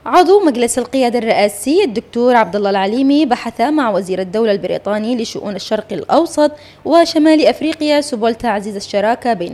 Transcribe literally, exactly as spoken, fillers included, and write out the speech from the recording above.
عضو مجلس القيادة الرئاسي الدكتور عبد الله العليمي بحث مع وزير الدولة البريطاني لشؤون الشرق الأوسط وشمال أفريقيا سبل تعزيز الشراكة بين